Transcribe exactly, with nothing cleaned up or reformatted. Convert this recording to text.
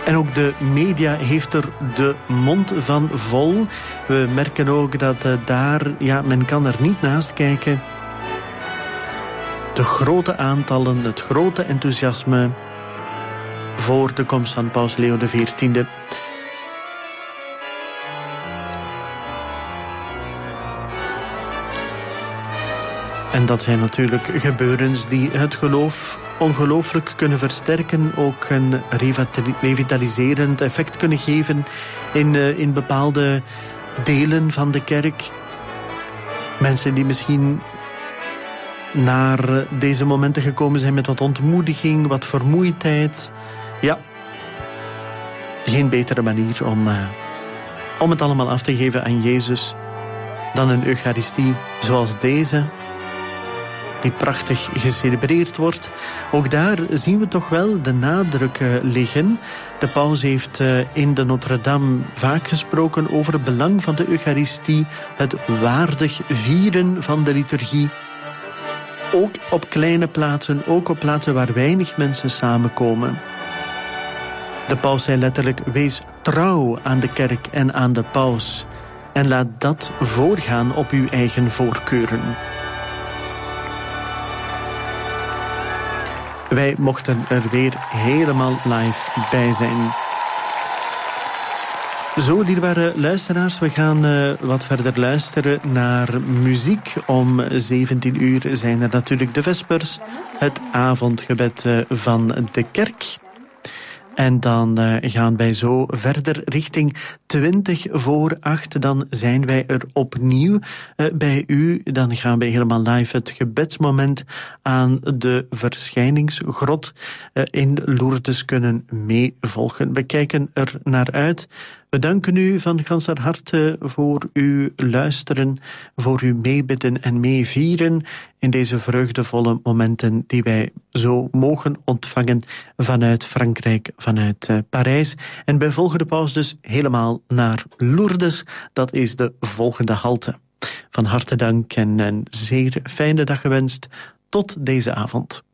En ook de media heeft er de mond van vol. We merken ook dat uh, daar, ja, men kan er niet naast kijken. De grote aantallen, het grote enthousiasme voor de komst van Paus Leo de veertiende. En dat zijn natuurlijk gebeurens die het geloof ongelooflijk kunnen versterken, ook een revitaliserend effect kunnen geven in, uh, in bepaalde delen van de kerk. Mensen die misschien naar deze momenten gekomen zijn met wat ontmoediging, wat vermoeidheid. Ja, geen betere manier om, uh, om het allemaal af te geven aan Jezus dan een Eucharistie zoals deze, die prachtig gecelebreerd wordt. Ook daar zien we toch wel de nadruk uh, liggen. De paus heeft uh, in de Notre-Dame vaak gesproken over het belang van de Eucharistie, het waardig vieren van de liturgie. Ook op kleine plaatsen, ook op plaatsen waar weinig mensen samenkomen. De paus zei letterlijk: wees trouw aan de kerk en aan de paus. En laat dat voorgaan op uw eigen voorkeuren. Wij mochten er weer helemaal live bij zijn. Zo, dierbare luisteraars, we gaan uh, wat verder luisteren naar muziek. Om zeventien uur zijn er natuurlijk de vespers, het avondgebed uh, van de kerk. En dan uh, gaan wij zo verder richting twintig voor acht. Dan zijn wij er opnieuw uh, bij u. Dan gaan wij helemaal live het gebedsmoment aan de verschijningsgrot uh, in Lourdes kunnen meevolgen. We kijken er naar uit. We danken u van ganser harte voor uw luisteren, voor uw meebidden en meevieren in deze vreugdevolle momenten die wij zo mogen ontvangen vanuit Frankrijk, vanuit uh, Parijs. En wij volgen de paus dus helemaal naar Lourdes. Dat is de volgende halte. Van harte dank en een zeer fijne dag gewenst. Tot deze avond.